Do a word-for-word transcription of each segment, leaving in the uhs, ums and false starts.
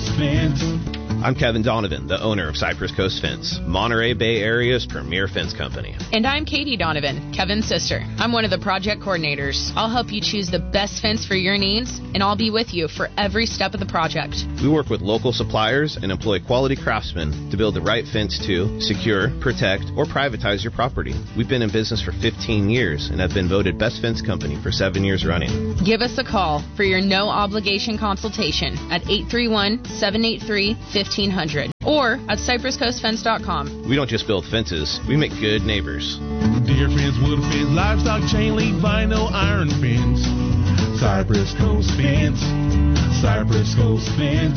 Coast Fence. I'm Kevin Donovan, the owner of Cypress Coast Fence, Monterey Bay Area's premier fence company. And I'm Katie Donovan, Kevin's sister. I'm one of the project coordinators. I'll help you choose the best fence for your needs, and I'll be with you for every step of the project. We work with local suppliers and employ quality craftsmen to build the right fence to secure, protect, or privatize your property. We've been in business for fifteen years and have been voted best fence company for seven years running. Give us a call for your no-obligation consultation at eight three one, seven eight three, fifteen hundred or at cypress coast fence dot com. We don't just build fences, we make good neighbors. Deer fence, wood fence, livestock chain link, vinyl, iron fence. Cypress Coast Fence. Cypress Coast Fence.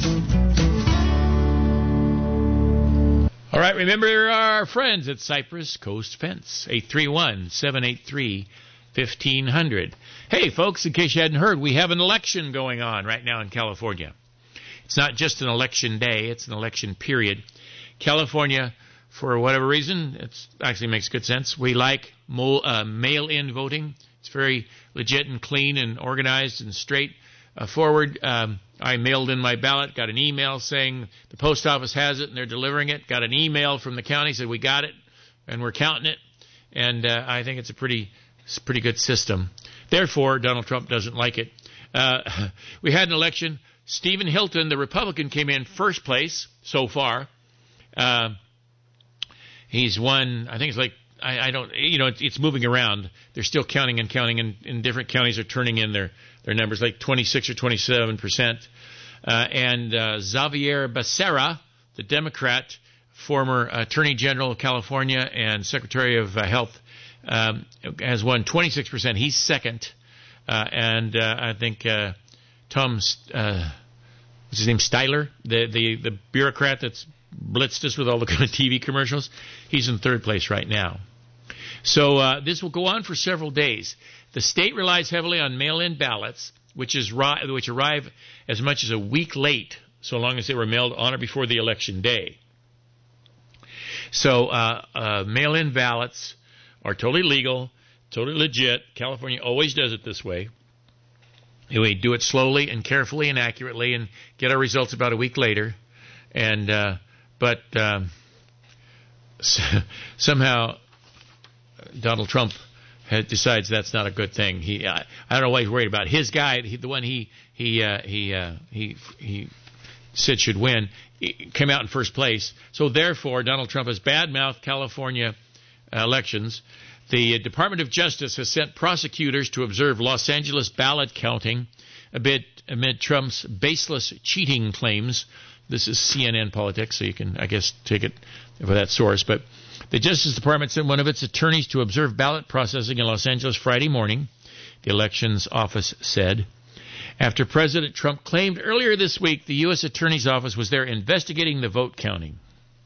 All right, remember our friends at Cypress Coast Fence, eight three one, seven eight three, fifteen hundred. Hey, folks, in case you hadn't heard, we have an election going on right now in California. It's not just an election day, it's an election period. California, for whatever reason, it actually makes good sense. We like mo- uh, mail-in voting. It's very legit and clean and organized and straight uh, forward. Um, I mailed in my ballot, got an email saying the post office has it and they're delivering it. Got an email from the county, said we got it and we're counting it. And uh, I think it's a pretty, it's a pretty good system. Therefore, Donald Trump doesn't like it. Uh, we had an election. Stephen Hilton, the Republican, came in first place so far. Uh, he's won, I think it's like, I, I don't, you know, it's, it's moving around. They're still counting and counting, and, and different counties are turning in their, their numbers, like twenty-six or twenty-seven percent. Uh, and uh, Xavier Becerra, the Democrat, former Attorney General of California and Secretary of uh, Health, um, has won twenty-six percent. He's second. Uh, and uh, I think... Uh, Tom, uh, what's his name, Styler, the, the, the bureaucrat that's blitzed us with all the kind of T V commercials, he's in third place right now. So uh, this will go on for several days. The state relies heavily on mail-in ballots, which is ri- which arrive as much as a week late, so long as they were mailed on or before the election day. So uh, uh, mail-in ballots are totally legal, totally legit. California always does it this way. We do it slowly and carefully and accurately and get our results about a week later. And uh, but um, somehow Donald Trump had, decides that's not a good thing. He I, I don't know why he's worried about. His guy, he, the one he he uh, he uh, he he said should win, came out in first place. So therefore, Donald Trump has badmouthed California uh, elections. The Department of Justice has sent prosecutors to observe Los Angeles ballot counting amid, amid Trump's baseless cheating claims. This is C N N Politics, so you can, I guess, take it for that source. But the Justice Department sent one of its attorneys to observe ballot processing in Los Angeles Friday morning, the elections office said, after President Trump claimed earlier this week the U S Attorney's Office was there investigating the vote counting.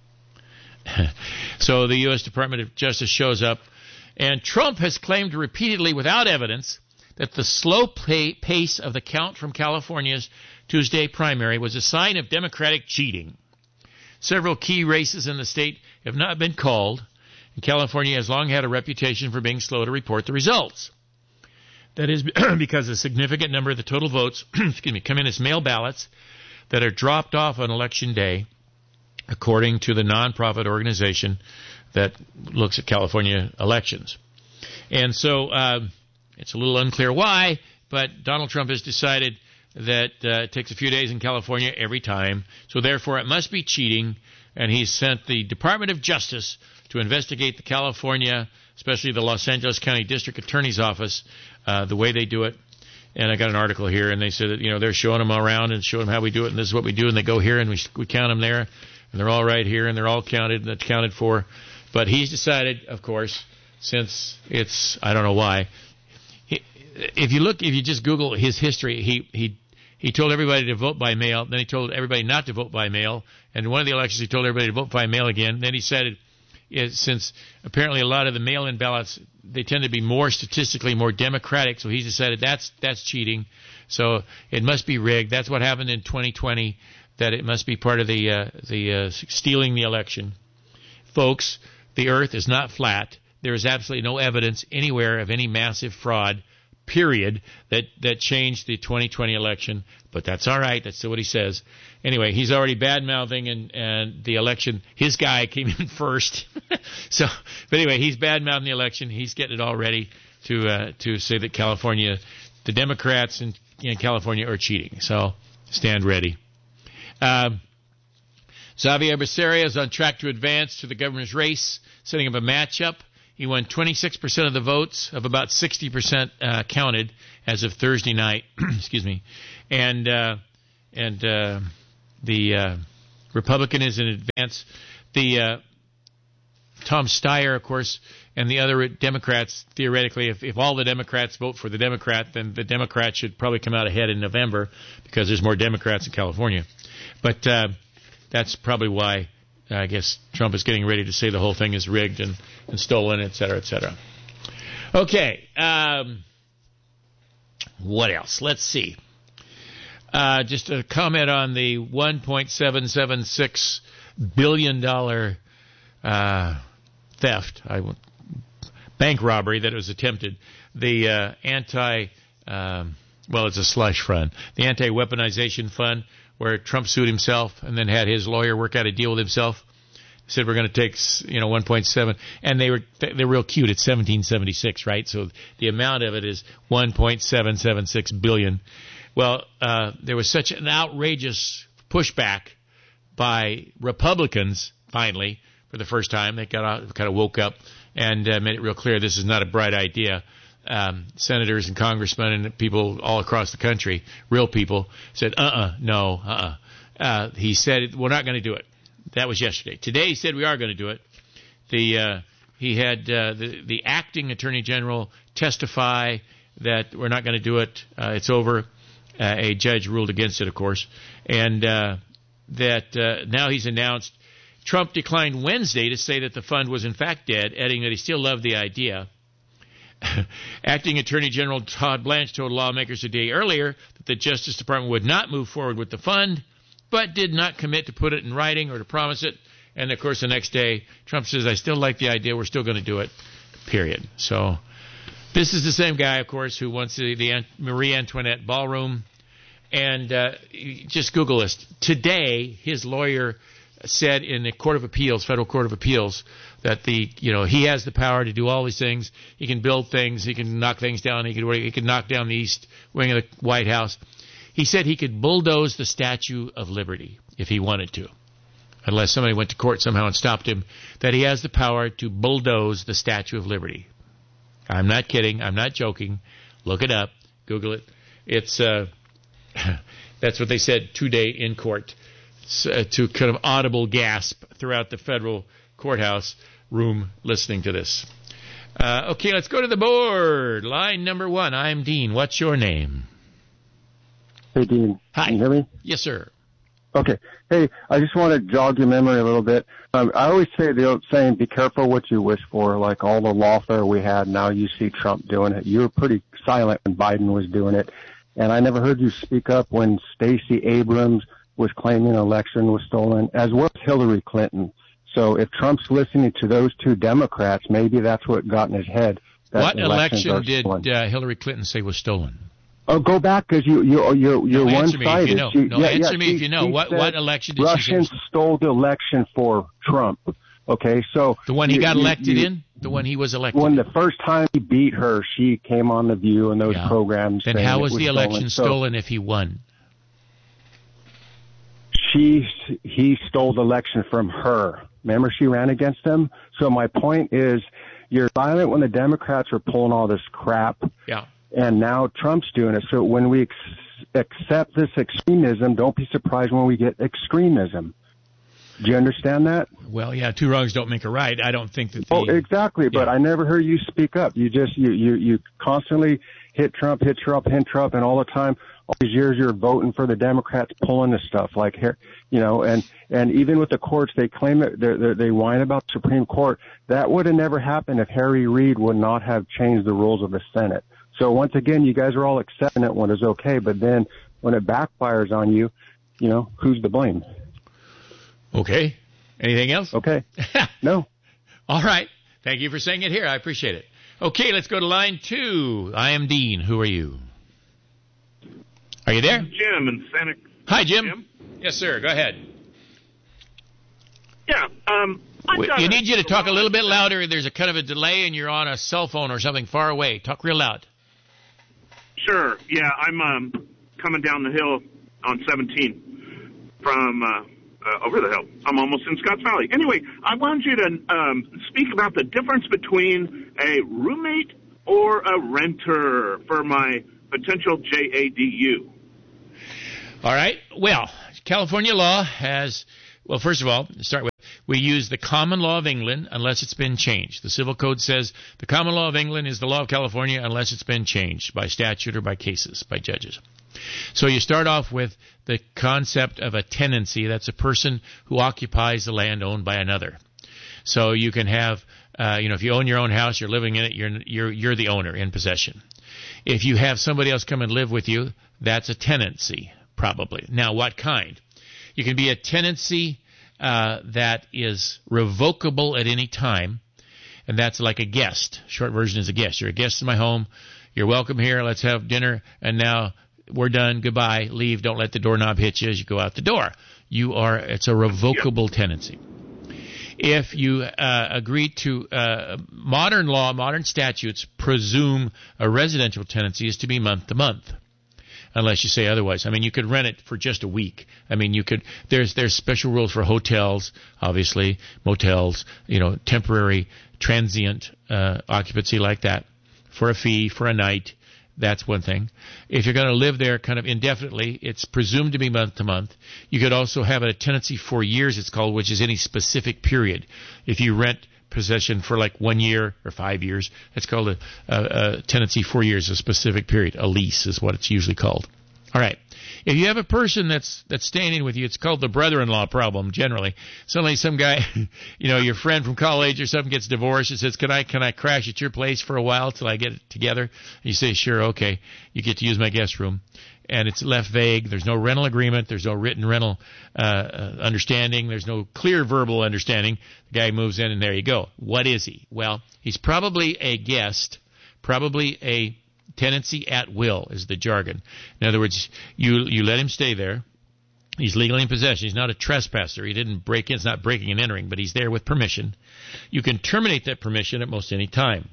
So the U S Department of Justice shows up. And Trump has claimed repeatedly, without evidence, that the slow pay- pace of the count from California's Tuesday primary was a sign of Democratic cheating. Several key races in the state have not been called, and California has long had a reputation for being slow to report the results. That is because a significant number of the total votes excuse me, come in as mail ballots that are dropped off on Election Day, according to the nonprofit organization that looks at California elections. And so uh, it's a little unclear why, but Donald Trump has decided that uh, it takes a few days in California every time, so therefore it must be cheating, and he's sent the Department of Justice to investigate the California, especially the Los Angeles County District Attorney's Office, uh, the way they do it. And I got an article here, and they said that, you know, they're showing them around and showing them how we do it, and this is what we do, and they go here, and we, we count them there, and they're all right here, and they're all counted and accounted for. But he's decided, of course, since it's, I don't know why, he, if you look, if you just Google his history, he, he, he told everybody to vote by mail, then he told everybody not to vote by mail, and in one of the elections he told everybody to vote by mail again, then he said, it, since apparently a lot of the mail-in ballots, they tend to be more statistically more democratic, so he's decided that's, that's cheating, so it must be rigged. That's what happened in twenty twenty, that it must be part of the, uh, the uh, stealing the election. Folks, the earth is not flat. There is absolutely no evidence anywhere of any massive fraud, period that, that changed the twenty twenty election, but that's all right. That's what he says. Anyway, he's already bad-mouthing and, and the election. His guy came in first. so, but anyway, he's bad-mouthing the election. He's getting it all ready to uh, to say that California, the Democrats in, in California are cheating. So stand ready. Um, Xavier Becerra is on track to advance to the governor's race, setting up a matchup. He won twenty-six percent of the votes, of about sixty percent uh, counted as of Thursday night. Excuse me. And uh, and uh, the uh, Republican is in advance. The uh, Tom Steyer, of course, and the other Democrats, theoretically, if, if all the Democrats vote for the Democrat, then the Democrat should probably come out ahead in November because there's more Democrats in California. But uh, that's probably why uh, I guess Trump is getting ready to say the whole thing is rigged and, and stolen, et cetera, et cetera. Okay. Um, what else? Let's see. Uh, just a comment on the one point seven seven six billion dollars uh, theft, I, bank robbery that was attempted. The uh, anti, um, well, it's a slush fund, the anti-weaponization fund, where Trump sued himself and then had his lawyer work out a deal with himself. Said we're going to take, you know, one point seven, and they were they're real cute. It's seventeen seventy-six, right? So the amount of it is one point seven seven six billion. Well, uh, there was such an outrageous pushback by Republicans. Finally, for the first time, they got out, kind of woke up and uh, made it real clear this is not a bright idea. Um, senators and congressmen and people all across the country, real people, said, uh-uh, no, uh-uh. Uh, he said, we're not going to do it. That was yesterday. Today he said we are going to do it. The uh, he had uh, the, the acting attorney general testify that we're not going to do it. Uh, it's over. Uh, a judge ruled against it, of course. And uh, that uh, now he's announced Trump declined Wednesday to say that the fund was in fact dead, adding that he still loved the idea. Acting Attorney General Todd Blanche told lawmakers a day earlier that the Justice Department would not move forward with the fund, but did not commit to put it in writing or to promise it. And, of course, the next day, Trump says, I still like the idea. We're still going to do it, period. So this is the same guy, of course, who wants the, the Marie Antoinette ballroom. And uh, just Google this. Today, his lawyer said in the Court of Appeals, Federal Court of Appeals, that the you know he has the power to do all these things. He can build things. He can knock things down. He can he can knock down the east wing of the White House. He said he could bulldoze the Statue of Liberty if he wanted to, unless somebody went to court somehow and stopped him. That he has the power to bulldoze the Statue of Liberty. I'm not kidding. I'm not joking. Look it up. Google it. It's uh, that's what they said today in court. Uh, to kind of audible gasp throughout the federal courthouse room listening to this. Uh, okay, let's go to the board. Line number one. I'm Dean. What's your name? Hey, Dean. Hi. Can you hear me? Yes, sir. Okay. Hey, I just want to jog your memory a little bit. Um, I always say the old saying, be careful what you wish for. Like all the lawfare we had, now you see Trump doing it. You were pretty silent when Biden was doing it. And I never heard you speak up when Stacey Abrams was claiming an election was stolen, as well as Hillary Clinton. So if Trump's listening to those two Democrats, maybe that's what got in his head. What election did uh, Hillary Clinton say was stolen? Oh, go back because you you you you're no, one-sided. Me if you know. She, no, yeah, answer yeah, me she, if you know. What what election did Russians she say? stole the election for Trump. Okay, so the one he you, got you, elected you, in, the one he was elected. When in. the first time he beat her, she came on the View and those yeah. programs. Then how was, was the election stolen, stolen so, if he won? She he stole the election from her. Remember, she ran against him. So my point is, you're silent when the Democrats are pulling all this crap. Yeah. And now Trump's doing it. So when we ex- accept this extremism, don't be surprised when we get extremism. Do you understand that? Well, yeah, two wrongs don't make a right. I don't think that the, Oh, exactly. But yeah. I never heard you speak up. You just, you, you, you constantly hit Trump, hit Trump, hit Trump, and all the time, all these years you're voting for the Democrats pulling this stuff like here, you know, and, and even with the courts, they claim that they they whine about the Supreme Court. That would have never happened if Harry Reid would not have changed the rules of the Senate. So once again, you guys are all accepting it when it's okay, but then when it backfires on you, you know, who's to blame? Okay. Anything else? Okay. No. All right. Thank you for saying it here. I appreciate it. Okay, let's go to line two. I am Dean. Who are you? Are you there? Jim in Santa. Hi, Jim. Jim? Yes, sir. Go ahead. Yeah. Um. We, you need you to talk a little bit louder. There's a kind of a delay, and you're on a cell phone or something far away. Talk real loud. Sure. Yeah, I'm um, coming down the hill on seventeen from uh, uh, over the hill. I'm almost in Scotts Valley. Anyway, I wanted you to um, speak about the difference between a roommate or a renter for my potential J A D U. All right. Well, California law has, well, first of all, start with, we use the common law of England unless it's been changed. The Civil Code says the common law of England is the law of California unless it's been changed by statute or by cases, by judges. So you start off with the concept of a tenancy. That's a person who occupies the land owned by another. So you can have, uh, you know, if you own your own house, you're living in it, you're, you're, you're the owner in possession. If you have somebody else come and live with you, that's a tenancy, probably. Now, what kind? You can be a tenancy uh, that is revocable at any time, and that's like a guest. Short version is a guest. You're a guest in my home. You're welcome here. Let's have dinner, and now we're done. Goodbye. Leave. Don't let the doorknob hit you as you go out the door. You are. It's a revocable yep. tenancy. If you uh, agree to uh, modern law, modern statutes presume a residential tenancy is to be month to month, unless you say otherwise. I mean, you could rent it for just a week. I mean, you could. There's there's special rules for hotels, obviously, motels. You know, temporary, transient uh, occupancy like that for a fee for a night. That's one thing. If you're going to live there kind of indefinitely, it's presumed to be month to month. You could also have a tenancy for years, it's called, which is any specific period. If you rent possession for like one year or five years, it's called a, a, a tenancy for years, a specific period. A lease is what it's usually called. All right. If you have a person that's that's staying in with you, it's called the brother-in-law problem generally. Suddenly some guy, you know, your friend from college or something gets divorced and says, can I can I crash at your place for a while till I get it together? And you say, sure, okay. You get to use my guest room. And it's left vague. There's no rental agreement. There's no written rental uh, understanding. There's no clear verbal understanding. The guy moves in and there you go. What is he? Well, he's probably a guest, probably a tenancy at will is the jargon. In other words, you you let him stay there. He's legally in possession. He's not a trespasser. He didn't break in. It's not breaking and entering, but he's there with permission. You can terminate that permission at most any time.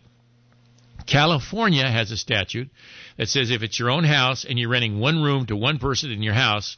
California has a statute that says if it's your own house and you're renting one room to one person in your house,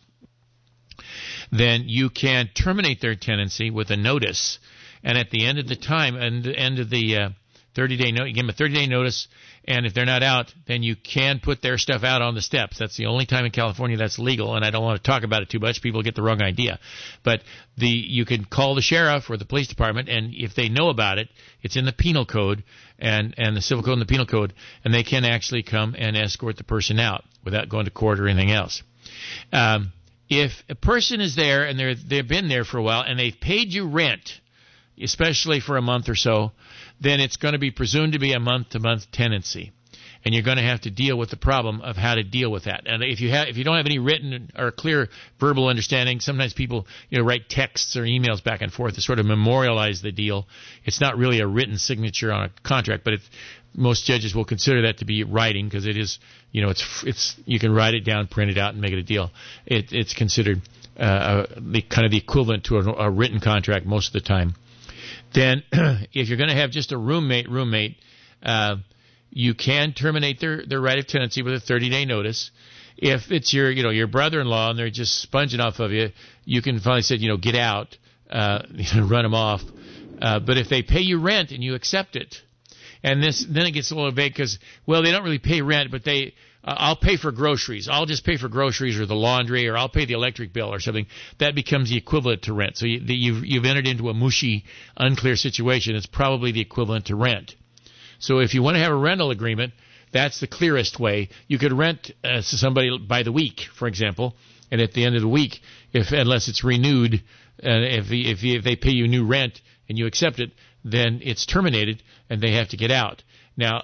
then you can terminate their tenancy with a notice. And at the end of the time, and the end of the uh, thirty-day notice, you give them a thirty-day notice, and if they're not out, then you can put their stuff out on the steps. That's the only time in California that's legal, and I don't want to talk about it too much. People get the wrong idea. But the you can call the sheriff or the police department, and if they know about it, it's in the penal code and, and the civil code and the penal code, and they can actually come and escort the person out without going to court or anything else. Um, if a person is there and they're, they've been there for a while and they've paid you rent, especially for a month or so, then it's going to be presumed to be a month-to-month tenancy. And you're going to have to deal with the problem of how to deal with that. And if you have, if you don't have any written or clear verbal understanding, sometimes people, you know, write texts or emails back and forth to sort of memorialize the deal. It's not really a written signature on a contract, but it's, most judges will consider that to be writing because it is, you know, it's it's you can write it down, print it out, and make it a deal. It, it's considered uh, the kind of the equivalent to a, a written contract most of the time. Then if you're going to have just a roommate, roommate, uh, you can terminate their, their right of tenancy with a thirty-day notice. If it's your, you know, your brother-in-law and they're just sponging off of you, you can finally say, you know, get out, uh, run them off. Uh, but if they pay you rent and you accept it, and this, then it gets a little vague because, well, they don't really pay rent, but they, uh, I'll pay for groceries. I'll just pay for groceries or the laundry, or I'll pay the electric bill or something. That becomes the equivalent to rent. So you, the, you've, you've entered into a mushy, unclear situation. It's probably the equivalent to rent. So if you want to have a rental agreement, that's the clearest way. You could rent uh, to somebody by the week, for example, and at the end of the week, if unless it's renewed, and uh, if, if if they pay you new rent and you accept it, then it's terminated and they have to get out. Now,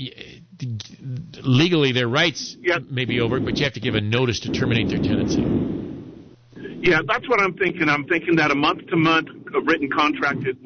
legally, their rights yep. may be over, but you have to give a notice to terminate their tenancy. Yeah, that's what I'm thinking. I'm thinking that a month-to-month written contract would be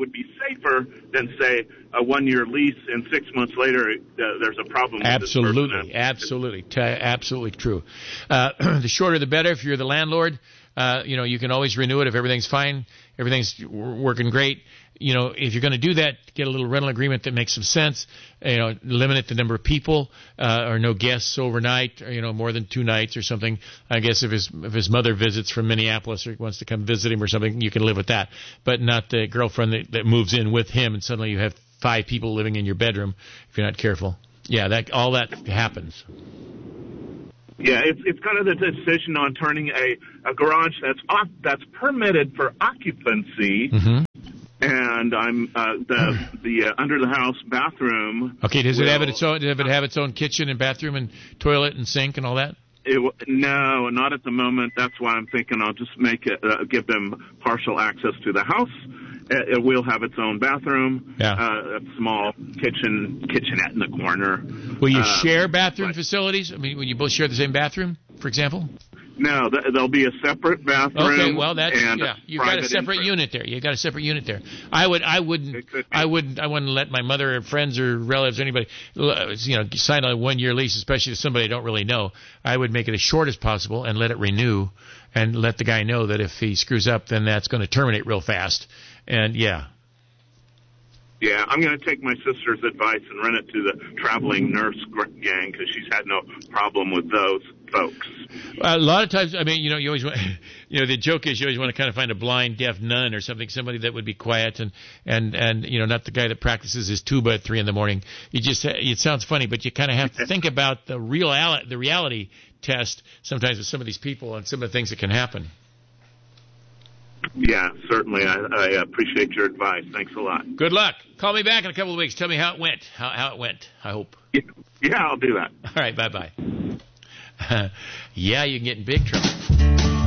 safer than, say, a one-year lease and six months later uh, there's a problem with Absolutely, this person. absolutely, T- absolutely true. Uh, the shorter the better if you're the landlord. Uh, you know, you can always renew it if everything's fine, everything's working great. You know, if you're going to do that, get a little rental agreement that makes some sense. You know, limit the number of people, uh, or no guests overnight, or, you know, more than two nights or something. I guess if his if his mother visits from Minneapolis or wants to come visit him or something, you can live with that. But not the girlfriend that, that moves in with him and suddenly you have five people living in your bedroom if you're not careful. Yeah, that all that happens. Yeah, it's it's kind of the decision on turning a, a garage that's off, that's permitted for occupancy, Mm-hmm. and I'm uh, the the uh, under the house bathroom. Okay, does it will, have its own? Does it have its own kitchen and bathroom and toilet and sink and all that? It, no, not at the moment. That's why I'm thinking I'll just make it uh, give them partial access to the house. It, it will have its own bathroom, Yeah. uh, a small kitchen kitchenette in the corner. Will you Uh, share bathroom but- facilities? I mean, will you both share the same bathroom, for example? No, th- there'll be a separate bathroom. Okay, well that's and yeah. You've got a private separate entrance. unit there. You've got a separate unit there. I would, I wouldn't, It could be. I wouldn't, I wouldn't let my mother or friends or relatives or anybody, you know, sign a one-year lease, especially to somebody I don't really know. I would make it as short as possible and let it renew, and let the guy know that if he screws up, then that's going to terminate real fast. And yeah. Yeah, I'm going to take my sister's advice and rent it to the traveling nurse gang because she's had no problem with those folks. A lot of times, I mean, you know, you always want, you know, the joke is you always want to kind of find a blind, deaf nun or something, somebody that would be quiet and, and, and, you know, not the guy that practices his tuba at three in the morning. You just, it sounds funny, but you kind of have to think about the real, the reality test sometimes with some of these people and some of the things that can happen. Yeah, certainly. I, I appreciate your advice. Thanks a lot. Good luck. Call me back in a couple of weeks. Tell me how it went. How, how it went, I hope. Yeah, I'll do that. All right, bye-bye. Yeah, you can get in big trouble.